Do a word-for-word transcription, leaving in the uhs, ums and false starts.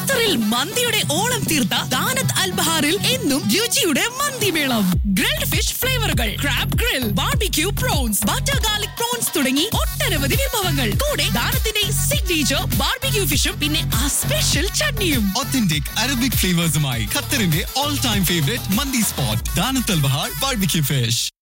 ഖത്തറിൽ മന്തിയുടെ ഓളം തീർത്ത ദാനത്ത് അൽ ബഹാറിൽ എന്നും രുചിയുടെ മന്തിമേളം. Grilled fish ഫ്ലേവറുകൾ, crab grill, barbecue prawns, butter garlic prawns തുടങ്ങി ഒട്ടനവധി വിഭവങ്ങൾ. കൂടെ ദാനത്തിന്റെ സിഗ്നേച്ചർ ബാർബിക്യൂ ഫിഷും പിന്നെ ആ സ്പെഷ്യൽ ചട്നിയും. Authentic Arabic flavors-മായി ഖത്തറിന്റെ all time favorite മന്തി സ്പോട്ട് ദാനത്ത് അൽ ബഹാർ ബാർബിക്യൂ ഫിഷ്.